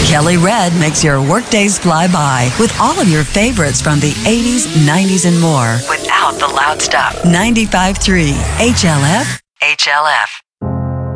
Kelly Red makes your workdays fly by with all of your favorites from the 80s, 90s, and more without the loud stuff. 95.3 HLF.